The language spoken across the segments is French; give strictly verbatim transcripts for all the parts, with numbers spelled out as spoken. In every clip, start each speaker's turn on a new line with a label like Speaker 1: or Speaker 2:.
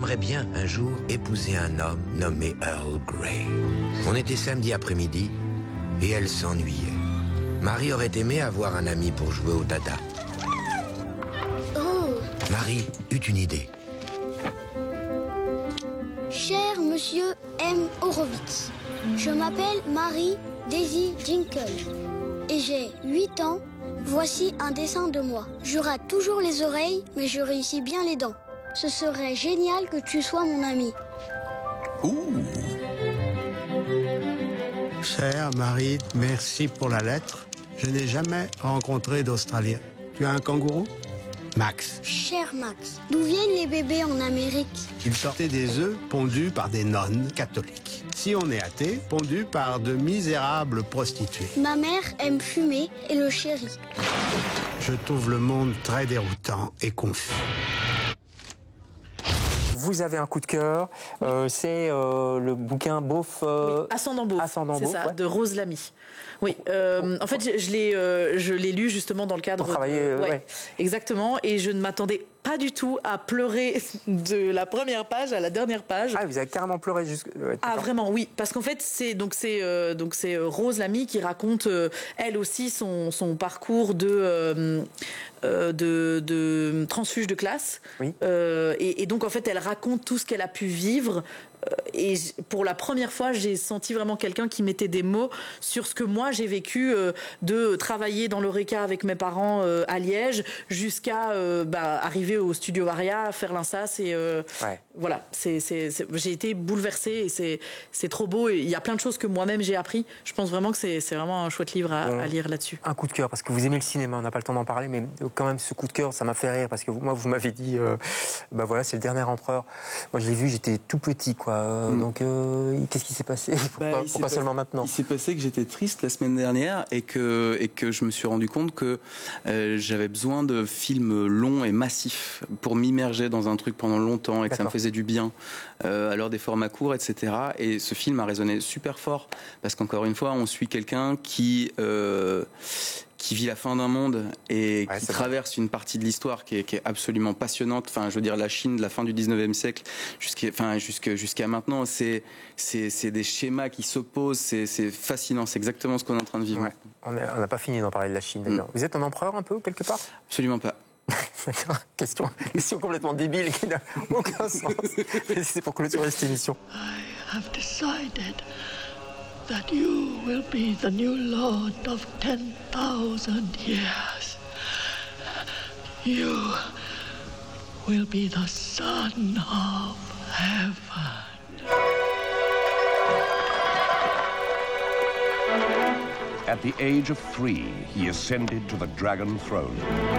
Speaker 1: j'aimerais bien un jour épouser un homme nommé Earl Grey. On était samedi après-midi et elle s'ennuyait. Marie aurait aimé avoir un ami pour jouer au dada.
Speaker 2: Oh.
Speaker 1: Marie eut une idée.
Speaker 2: Cher monsieur M. Horowitz, je m'appelle Marie Daisy Jinkle et j'ai huit ans. Voici un dessin de moi. Je rate toujours les oreilles, mais je réussis bien les dents. Ce serait génial que tu sois mon ami.
Speaker 3: Ouh.
Speaker 4: Chère Marie, merci pour la lettre. Je n'ai jamais rencontré d'Australien. Tu as un kangourou? Max.
Speaker 2: Cher Max, d'où viennent les bébés en Amérique?
Speaker 4: Ils sortaient des œufs pondus par des nonnes catholiques. Si on est athée, pondus par de misérables prostituées.
Speaker 2: Ma mère aime fumer et le sherry.
Speaker 4: Je trouve le monde très déroutant et confus.
Speaker 5: Vous avez un coup de cœur, euh, c'est euh, le bouquin Beauf... Euh...
Speaker 6: Oui, Ascendant Beauf,
Speaker 5: Ascendant
Speaker 6: c'est
Speaker 5: Beauf,
Speaker 6: ça,
Speaker 5: ouais.
Speaker 6: de Rose Lamy. Oui, euh, en fait, je, je l'ai, euh, je l'ai lu justement dans le cadre...
Speaker 5: Pour travailler,
Speaker 6: de... ouais,
Speaker 5: ouais.
Speaker 6: Exactement, et je ne m'attendais pas du tout à pleurer de la première page à la dernière page.
Speaker 5: Ah, vous avez carrément pleuré jusque... Ouais,
Speaker 6: ah, vraiment, oui, parce qu'en fait, c'est donc c'est euh, donc c'est Rose Lamy qui raconte euh, elle aussi son son parcours de euh, euh, de, de transfuge de classe.
Speaker 5: Oui.
Speaker 6: Euh, et, et donc en fait, elle raconte tout ce qu'elle a pu vivre. Et pour la première fois, j'ai senti vraiment quelqu'un qui mettait des mots sur ce que moi j'ai vécu, euh, de travailler dans l'Oreca avec mes parents euh, à Liège, jusqu'à euh, bah, arriver au studio Aria, faire l'Insas et euh,
Speaker 5: ouais.
Speaker 6: voilà. C'est, c'est, c'est, j'ai été bouleversée et c'est, c'est trop beau. Et il y a plein de choses que moi-même j'ai appris. Je pense vraiment que c'est, c'est vraiment un chouette livre à,
Speaker 5: bon,
Speaker 6: à lire là-dessus.
Speaker 5: Un coup de cœur parce que vous aimez le cinéma, on n'a pas le temps d'en parler, mais quand même ce coup de cœur, ça m'a fait rire parce que moi vous m'avez dit, euh, bah voilà, c'est le Dernier Empereur. Moi je l'ai vu, j'étais tout petit quoi. Mm. Donc, euh, qu'est-ce qui s'est passé? Pourquoi,
Speaker 3: bah,
Speaker 5: pourquoi seulement maintenant?
Speaker 3: Il s'est passé que j'étais triste la semaine dernière et que, et que je me suis rendu compte que euh, j'avais besoin de films longs et massifs pour m'immerger dans un truc pendant longtemps et que ça me faisait du bien, euh, à l'heure des formats courts, et cetera. Et ce film a résonné super fort parce qu'encore une fois, on suit quelqu'un qui... Euh, qui vit la fin d'un monde et
Speaker 5: ouais,
Speaker 3: qui traverse vrai. une partie de l'histoire qui est, qui est absolument passionnante. Enfin, je veux dire, la Chine de la fin du dix-neuvième siècle jusqu'à, enfin, jusqu'à, jusqu'à maintenant, c'est, c'est, c'est des schémas qui s'opposent, c'est, c'est fascinant, c'est exactement ce qu'on est en train de vivre.
Speaker 5: Ouais. On n'a pas fini d'en parler de la Chine, d'ailleurs. Mm. Vous êtes un empereur, un peu, quelque part?
Speaker 3: Absolument pas.
Speaker 5: question, question complètement débile qui n'a aucun sens. Mais c'est pour clôturer cette émission.
Speaker 7: I have decided that you will be the new lord of ten thousand years. You will be the son of heaven.
Speaker 8: At the age of three, he ascended to the dragon throne.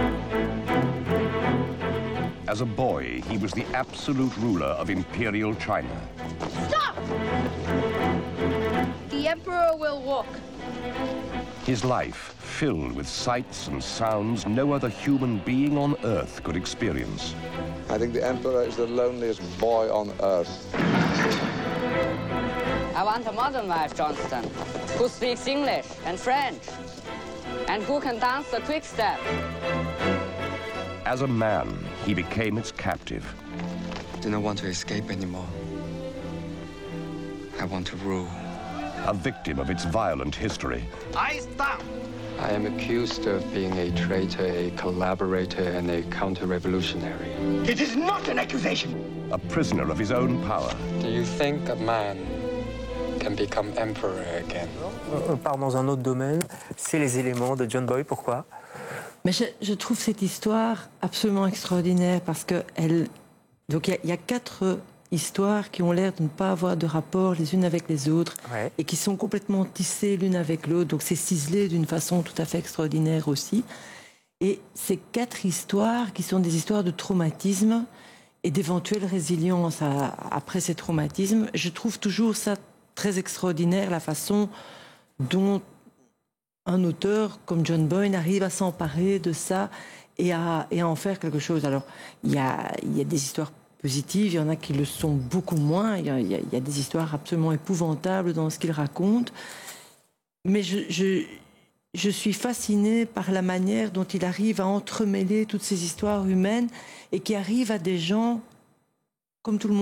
Speaker 8: As a boy, he was the absolute ruler of Imperial China.
Speaker 9: Stop! The Emperor will walk.
Speaker 8: His life filled with sights and sounds no other human being on Earth could experience.
Speaker 10: I think the Emperor is the loneliest boy on Earth.
Speaker 11: I want a modern wife, Johnston, who speaks English and French, and who can dance the quick step.
Speaker 8: As a man, he became its captive.
Speaker 10: I do not want to escape anymore. I want to rule.
Speaker 8: A victim of its violent history.
Speaker 10: Eyes down! I am accused of being a traitor, a collaborator, and a counter-revolutionary.
Speaker 12: It is not an accusation!
Speaker 8: A prisoner of his own power.
Speaker 10: Do you think a man can become emperor again?
Speaker 5: On part dans un autre domaine, c'est les éléments de John Boy, pourquoi?
Speaker 13: Mais je, je trouve cette histoire absolument extraordinaire parce que elle, donc il y, y a quatre histoires qui ont l'air de ne pas avoir de rapport les unes avec les autres
Speaker 5: ouais.
Speaker 13: et qui sont complètement tissées l'une avec l'autre. Donc c'est ciselé d'une façon tout à fait extraordinaire aussi. Et ces quatre histoires qui sont des histoires de traumatisme et d'éventuelle résilience à, après ces traumatismes, je trouve toujours ça très extraordinaire, la façon dont un auteur comme John Boyne arrive à s'emparer de ça et à, et à en faire quelque chose. Alors, il y a, il y a des histoires positives, il y en a qui le sont beaucoup moins, il y a, il y a, il y a des histoires absolument épouvantables dans ce qu'il raconte, mais je, je, je suis fascinée par la manière dont il arrive à entremêler toutes ces histoires humaines et qui arrive à des gens comme tout le monde.